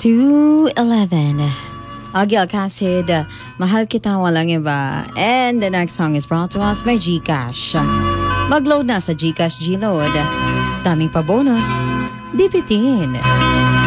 2:11. Agi Alcacid, Mahal Kita Walang Iba. And the next song is brought to us by GCash. Mag-load na sa GCash G-Load. Daming pa bonus. Di bitin.